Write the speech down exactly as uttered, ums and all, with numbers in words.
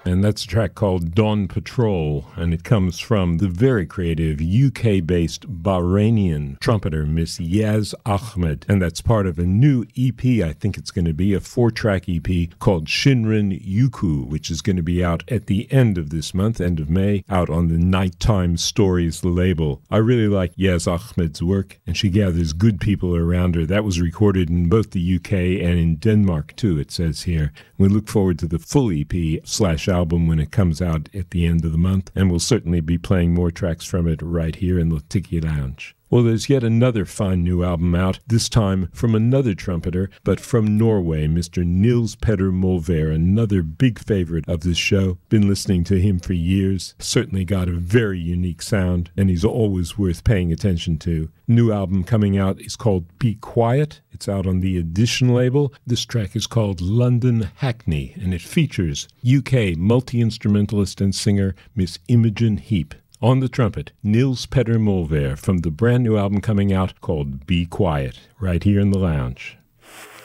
And that's a track called Dawn Patrol, and it comes from the very creative U K-based Bahrainian trumpeter Miss Yaz Ahmed, and that's part of a new E P. I think it's going to be a four-track E P called Shinrin Yuku, which is going to be out at the end of this month, end of May, out on the Nighttime Stories label. I really like Yaz Ahmed's work, and she gathers good people around her. That was recorded in both the U K and in Denmark, too, it says here. We look forward to the full E P slash album when it comes out at the end of the month, and we'll certainly be playing more tracks from it right here in the Tiki Lounge. Well, there's yet another fine new album out, this time from another trumpeter, but from Norway, Mister Nils Petter Molvær, another big favorite of this show. Been listening to him for years, certainly got a very unique sound, and he's always worth paying attention to. New album coming out is called Be Quiet. It's out on the Edition label. This track is called London Hackney, and it features U K multi-instrumentalist and singer Miss Imogen Heap. On the trumpet, Nils Petter Molvær from the brand new album coming out called Be Quiet, right here in the lounge.